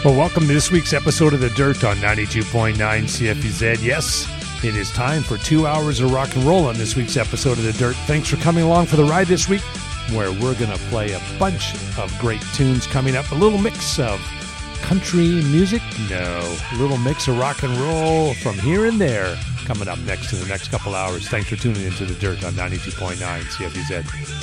Well, welcome to this week's episode of The Dirt on 92.9 CFUZ. Yes, it is time for 2 hours of rock and roll on this week's episode of The Dirt. Thanks for coming along for the ride this week, where we're going to play a bunch of great tunes coming up. A little mix of country music? No. A little mix of rock and roll from here and there coming up next in the next couple hours. Thanks for tuning into The Dirt on 92.9 CFUZ.